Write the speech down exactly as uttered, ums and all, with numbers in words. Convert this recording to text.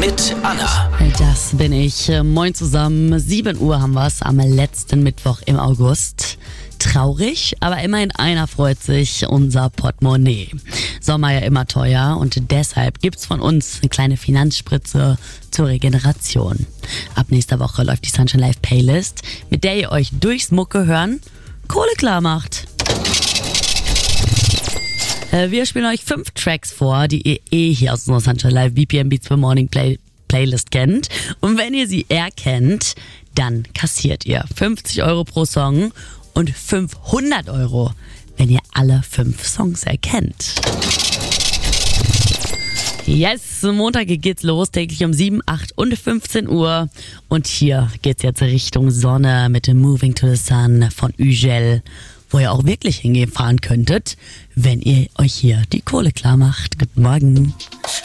mit Anna. Das bin ich. Moin zusammen. sieben Uhr haben wir es am letzten Mittwoch im August. Traurig, aber immerhin einer freut sich, unser Portemonnaie. Sommer ja immer teuer und deshalb gibt's von uns eine kleine Finanzspritze zur Regeneration. Ab nächster Woche läuft die Sunshine Live Playlist, mit der ihr euch durchs Mucke hören Kohle klar macht. Wir spielen euch fünf Tracks vor, die ihr eh hier aus unserer Sunshine Live B P M Beats for Morning Play Playlist kennt. Und wenn ihr sie erkennt, dann kassiert ihr fünfzig Euro pro Song und fünfhundert Euro, wenn ihr alle fünf Songs erkennt. Yes, Montag geht's los, täglich um sieben, acht und fünfzehn Uhr. Und hier geht's jetzt Richtung Sonne mit dem Moving to the Sun von Ügel, wo ihr auch wirklich hinfahren könntet, wenn ihr euch hier die Kohle klar macht. Guten Morgen.